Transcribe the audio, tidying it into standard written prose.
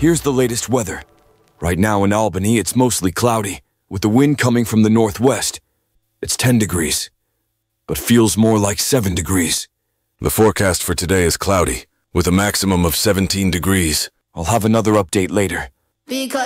Here's the latest weather. Right now in Albany, it's mostly cloudy, with the wind coming from the northwest. It's 10 degrees, but feels more like 7 degrees. The forecast for today is cloudy, with a maximum of 17 degrees. I'll have another update later. Because